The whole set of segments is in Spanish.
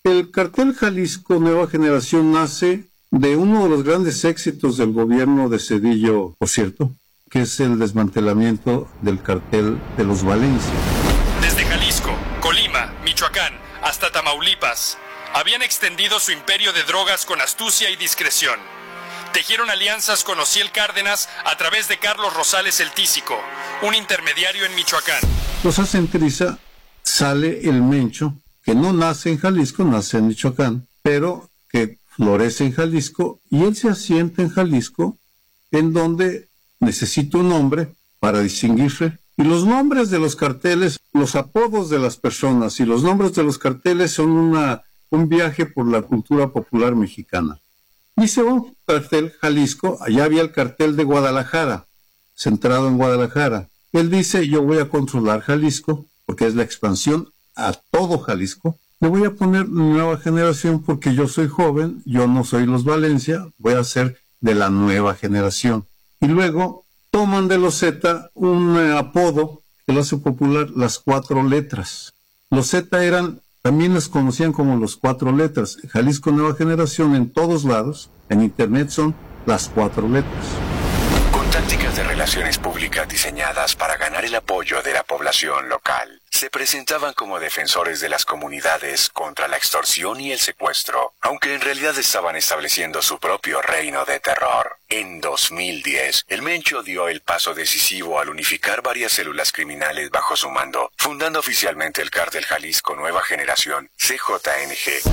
El cartel Jalisco Nueva Generación nace de uno de los grandes éxitos del gobierno de Zedillo, por cierto, que es el desmantelamiento del cartel de los Valencia. Desde Jalisco, Colima, Michoacán, hasta Tamaulipas, habían extendido su imperio de drogas con astucia y discreción. Tejieron alianzas con Ociel Cárdenas a través de Carlos Rosales el Tísico, un intermediario en Michoacán. Los hacen triza, sale el Mencho, que no nace en Jalisco, nace en Michoacán, pero que florece en Jalisco, y él se asienta en Jalisco, en donde necesita un nombre para distinguirse. Y los nombres de los carteles, los apodos de las personas y los nombres de los carteles son un viaje por la cultura popular mexicana. Dice un cartel Jalisco, allá había el cartel de Guadalajara, centrado en Guadalajara. Él dice, yo voy a controlar Jalisco, porque es la expansión a todo Jalisco. Le voy a poner Nueva Generación porque yo soy joven, yo no soy los Valencia, voy a ser de la nueva generación. Y luego toman de los Z un apodo que lo hace popular, las 4 letras. Los Z también les conocían como los 4 letras. Jalisco Nueva Generación en todos lados, en internet son las 4 letras. Con tácticas de relaciones públicas diseñadas para ganar el apoyo de la población local, se presentaban como defensores de las comunidades contra la extorsión y el secuestro, aunque en realidad estaban estableciendo su propio reino de terror. En 2010, el Mencho dio el paso decisivo al unificar varias células criminales bajo su mando, fundando oficialmente el Cártel Jalisco Nueva Generación, CJNG.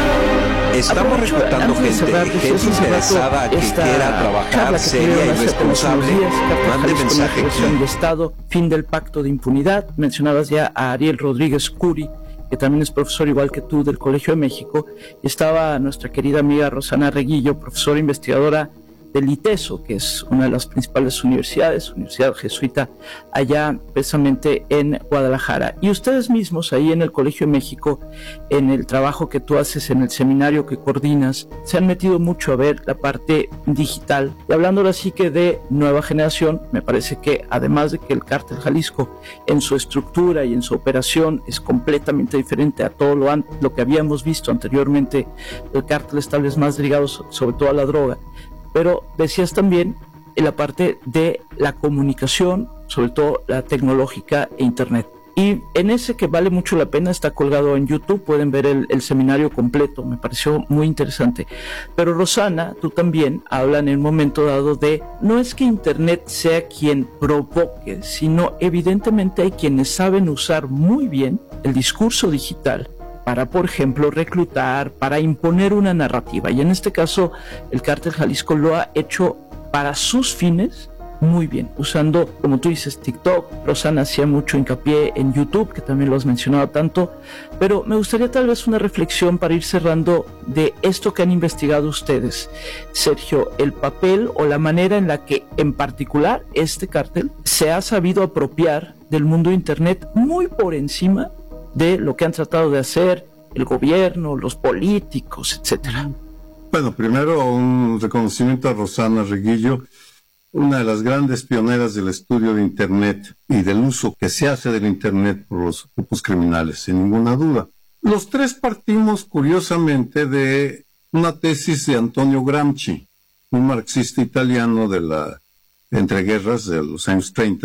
Estamos reclutando gente que es interesada, que quiera trabajar seria y responsable. Mande mensaje de Estado, fin del pacto de impunidad. Mencionabas ya a Ariel Rodríguez Curi, que también es profesor igual que tú del Colegio de México. Estaba nuestra querida amiga Rosana Reguillo, profesora investigadora del ITESO, que es una de las principales universidades, Universidad Jesuita, allá precisamente en Guadalajara. Y ustedes mismos ahí en el Colegio de México, en el trabajo que tú haces, en el seminario que coordinas, se han metido mucho a ver la parte digital. Y hablando así que de nueva generación, me parece que además de que el Cártel Jalisco en su estructura y en su operación es completamente diferente a todo lo que habíamos visto anteriormente, el cártel estables más ligados sobre todo a la droga. Pero decías también en la parte de la comunicación, sobre todo la tecnológica e internet. Y en ese, que vale mucho la pena, está colgado en YouTube, pueden ver el seminario completo, me pareció muy interesante. Pero Rosana, tú también hablan en un momento dado de, no es que internet sea quien provoque, sino evidentemente hay quienes saben usar muy bien el discurso digital para, por ejemplo, reclutar, para imponer una narrativa. Y en este caso, el Cártel Jalisco lo ha hecho para sus fines muy bien, usando, como tú dices, TikTok. Rosana hacía mucho hincapié en YouTube, que también lo has mencionado tanto, pero me gustaría tal vez una reflexión para ir cerrando de esto que han investigado ustedes. Sergio, el papel o la manera en la que, en particular, este cártel se ha sabido apropiar del mundo de Internet muy por encima de lo que han tratado de hacer el gobierno, los políticos, etcétera. Bueno, primero un reconocimiento a Rosana Reguillo, una de las grandes pioneras del estudio de Internet y del uso que se hace del Internet por los grupos criminales, sin ninguna duda. Los tres partimos, curiosamente, de una tesis de Antonio Gramsci, un marxista italiano de la entreguerras de los años 30,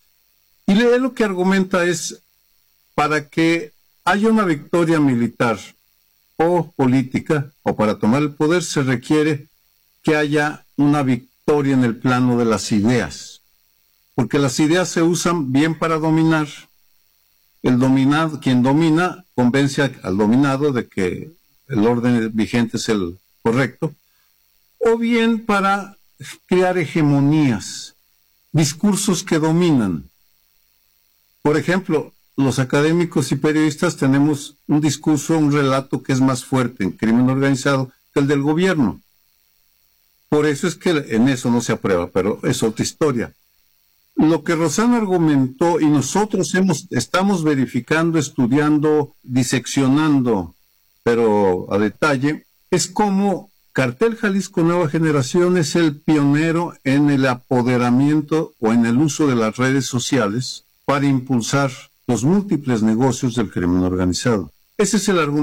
y él lo que argumenta es, para que haya una victoria militar o política, o para tomar el poder, se requiere que haya una victoria en el plano de las ideas, porque las ideas se usan bien para dominar. El dominado, quien domina, convence al dominado de que el orden vigente es el correcto, o bien para crear hegemonías, discursos que dominan. Por ejemplo, los académicos y periodistas tenemos un discurso, un relato que es más fuerte en crimen organizado que el del gobierno. Por eso es que en eso no se aprueba, pero es otra historia. Lo que Rosana argumentó y nosotros estamos verificando, estudiando, diseccionando, pero a detalle, es cómo Cartel Jalisco Nueva Generación es el pionero en el apoderamiento o en el uso de las redes sociales para impulsar los múltiples negocios del crimen organizado. Ese es el argumento.